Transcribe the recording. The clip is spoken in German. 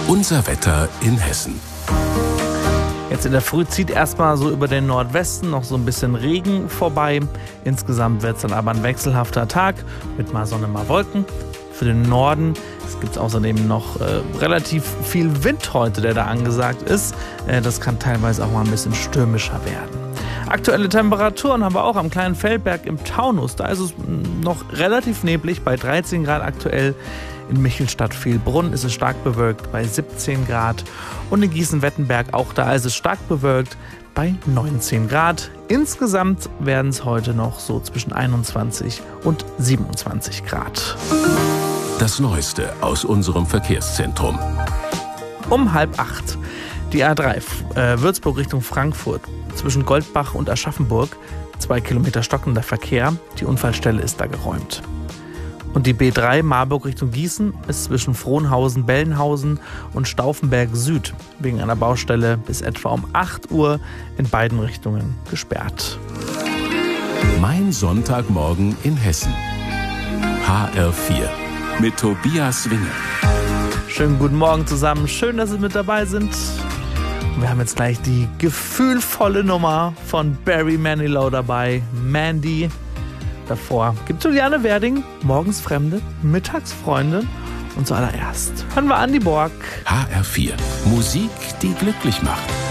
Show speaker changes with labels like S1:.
S1: Unser Wetter in Hessen.
S2: Jetzt in der Früh zieht erstmal so über den Nordwesten noch so ein bisschen Regen vorbei. Insgesamt wird es dann aber ein wechselhafter Tag mit mal Sonne, mal Wolken. Für den Norden gibt es außerdem noch relativ viel Wind heute, der da angesagt ist. Das kann teilweise auch mal ein bisschen stürmischer werden. Aktuelle Temperaturen haben wir auch am kleinen Feldberg im Taunus. Da ist es noch relativ neblig, bei 13 Grad aktuell. In Michelstadt-Vielbrunn ist es stark bewölkt bei 17 Grad. Und in Gießen-Wettenberg, auch da ist es stark bewölkt bei 19 Grad. Insgesamt werden es heute noch so zwischen 21 und 27 Grad.
S1: Das Neueste aus unserem Verkehrszentrum.
S2: Um 7:30. Die A3 Würzburg Richtung Frankfurt zwischen Goldbach und Aschaffenburg. 2 Kilometer stockender Verkehr. Die Unfallstelle ist da geräumt. Und die B3 Marburg Richtung Gießen ist zwischen Frohnhausen, Bellenhausen und Stauffenberg Süd wegen einer Baustelle bis etwa um 8 Uhr in beiden Richtungen gesperrt.
S1: Mein Sonntagmorgen in Hessen. HR4 mit Tobias Winge.
S2: Schönen guten Morgen zusammen. Schön, dass Sie mit dabei sind. Wir haben jetzt gleich die gefühlvolle Nummer von Barry Manilow dabei. Mandy. Davor gibt Juliane Werding, morgens Fremde, mittags Freunde und zuallererst hören wir Andi Borg.
S1: HR4, Musik, die glücklich macht.